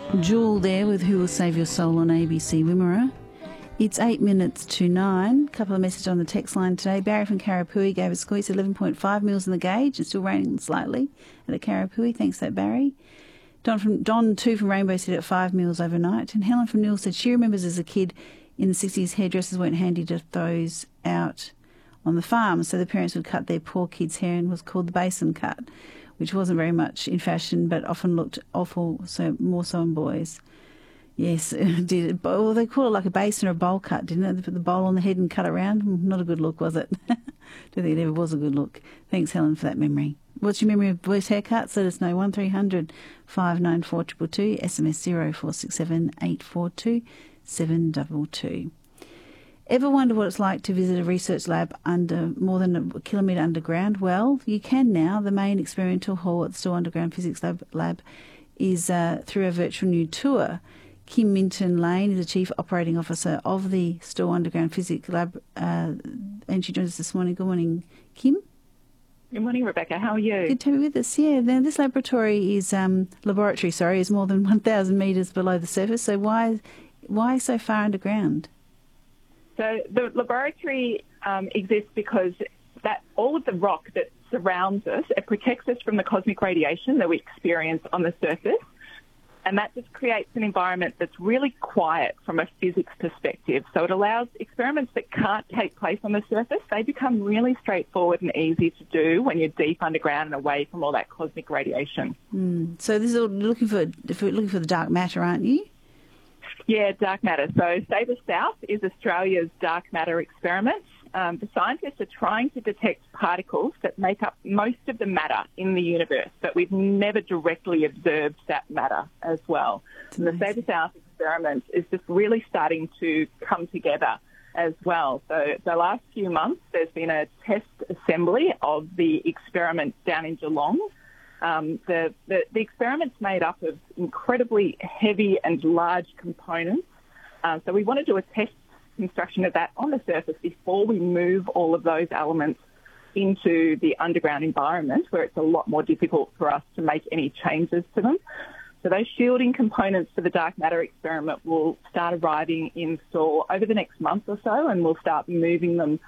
Jewel there with Who Will Save Your Soul on ABC Wimmera. It's 8 minutes to 9. Couple of messages on the text line today. Barry from Karapui gave us a squeeze 11.5 mils in the gauge. It's still raining slightly at a Karapui. Thanks for that, Barry. Don 2 from Rainbow said at 5 mils overnight. And Helen from Newell said she remembers as a kid in the 60s hairdressers weren't handy to those out on the farm, so the parents would cut their poor kids' hair and was called the basin cut, which wasn't very much in fashion but often looked awful, so more so on boys. Yes, it did. Well, they call it like a basin or a bowl cut, didn't it? They put the bowl on the head and cut around. Not a good look, was it? Don't think it ever was a good look. Thanks, Helen, for that memory. What's your memory of boys' haircuts? Let us know. 1300 594 222, SMS 0467 842 722. Ever wonder what it's like to visit a research lab under more than a kilometre underground? Well, you can now. The main experimental hall at the Stawell Underground Physics Lab is through a virtual new tour. Kim Minton-Lane is the Chief Operating Officer of the Stawell Underground Physics Lab, and she joins us this morning. Good morning, Kim. Good morning, Rebecca. How are you? Good to be with us. Yeah, now this laboratory is is more than 1,000 metres below the surface. So why so far underground? So the laboratory exists because that all of the rock that surrounds us, it protects us from the cosmic radiation that we experience on the surface. And that just creates an environment that's really quiet from a physics perspective. So it allows experiments that can't take place on the surface. They become really straightforward and easy to do when you're deep underground and away from all that cosmic radiation. So this is looking for the dark matter, aren't you? Yeah, dark matter. So Sabre South is Australia's dark matter experiment. The scientists are trying to detect particles that make up most of the matter in the universe, but we've never directly observed that matter as well. And the Sabre South experiment is just really starting to come together as well. So the last few months, there's been a test assembly of the experiment down in Geelong. The experiment's made up of incredibly heavy and large components. So we want to do a test construction of that on the surface before we move all of those elements into the underground environment, where it's a lot more difficult for us to make any changes to them. So those shielding components for the dark matter experiment will start arriving in Stawell over the next month or so, and we'll start moving them